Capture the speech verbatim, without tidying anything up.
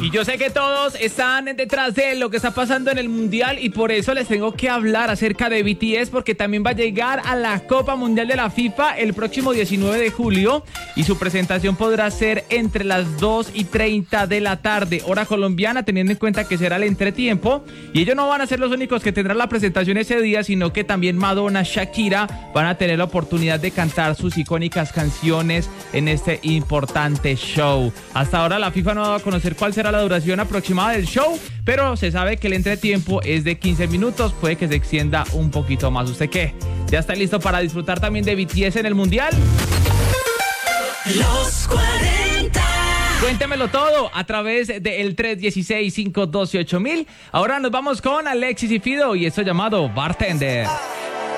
Y yo sé que todos están detrás de lo que está pasando en el Mundial y por eso les tengo que hablar acerca de B T S, porque también va a llegar a la Copa Mundial de la FIFA el próximo diecinueve de julio y su presentación podrá ser entre las dos y treinta de la tarde, hora colombiana, teniendo en cuenta que será el entretiempo. Y ellos no van a ser los únicos que tendrán la presentación ese día, sino que también Madonna, Shakira van a tener la oportunidad de cantar sus icónicas canciones en este importante show. Hasta ahora la FIFA no ha dado a conocer cuál será la duración aproximada del show, pero se sabe que el entretiempo es de quince minutos, puede que se extienda un poquito más. ¿Usted qué? ¿Ya está listo para disfrutar también de B T S en el Mundial? Los cuarenta. Cuéntemelo todo a través del tres uno seis, cinco uno dos, ocho mil. Ahora nos vamos con Alexis y Fido y esto llamado Bartender.